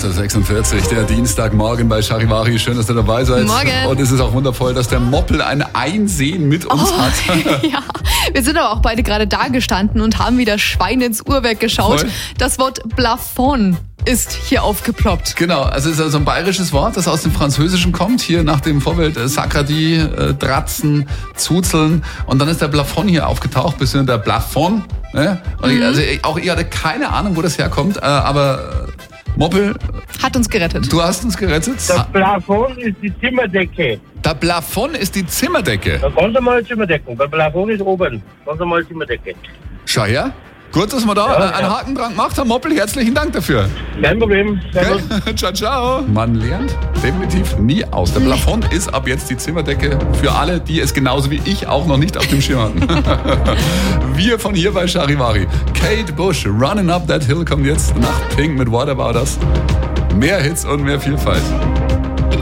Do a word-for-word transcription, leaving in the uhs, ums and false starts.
acht Uhr sechsundvierzig, der Dienstagmorgen bei Charivari. Schön, dass ihr dabei seid. Morgen. Und es ist auch wundervoll, dass der Moppel ein Einsehen mit uns oh, hat. Ja, wir sind aber auch beide gerade da gestanden und haben wieder Schwein ins Uhrwerk geschaut. Voll. Das Wort Plafond ist hier aufgeploppt. Genau, also es ist also ein bayerisches Wort, das aus dem Französischen kommt, hier nach dem Vorbild äh, Sacradie, äh, Dratzen, Zuzeln. Und dann ist der Plafond hier aufgetaucht, bisschen der Plafond. Ne? Und Mhm. ich, also ich, auch ich hatte keine Ahnung, wo das herkommt, äh, aber äh, Moppel, Hat uns gerettet. du hast uns gerettet. Das Plafond ist die Zimmerdecke. Der Plafond ist die Zimmerdecke. Da ganz normal Zimmerdecken. Der Plafond ist oben. Ganz normal Zimmerdecke. Schau her. Gut, dass wir da Ja, äh, einen ja. Haken dran gemacht haben. Moppel, herzlichen Dank dafür. Kein Problem. Servus. Okay? Ciao, ciao. Man lernt definitiv nie aus. Der Plafond ist ab jetzt die Zimmerdecke für alle, die es genauso wie ich auch noch nicht auf dem Schirm hatten. Wir von hier bei Charivari. Kate Bush, Running Up That Hill kommt jetzt nach Pink mit What About Us. Mehr Hits und mehr Vielfalt.